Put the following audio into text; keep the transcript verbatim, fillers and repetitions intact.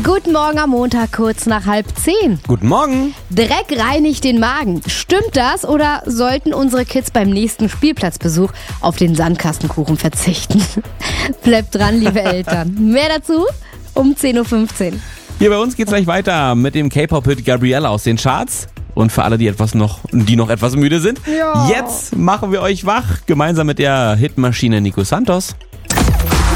Guten Morgen am Montag, kurz nach halb zehn. Guten Morgen. Dreck reinigt den Magen. Stimmt das oder sollten unsere Kids beim nächsten Spielplatzbesuch auf den Sandkastenkuchen verzichten? Bleibt dran, liebe Eltern. Mehr dazu um zehn Uhr fünfzehn. Hier bei uns geht's gleich weiter mit dem K-Pop-Hit Gabriella aus den Charts. Und für alle, die etwas noch, die noch etwas müde sind, Ja. Jetzt machen wir euch wach, gemeinsam mit der Hitmaschine Nico Santos.